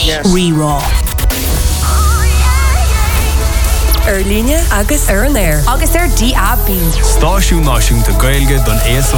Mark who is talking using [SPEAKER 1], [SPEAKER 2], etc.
[SPEAKER 1] Rerá. Líne agus ar an air. Agus ar DAB.
[SPEAKER 2] Stáisiú náisiúnta Gaeilge don éas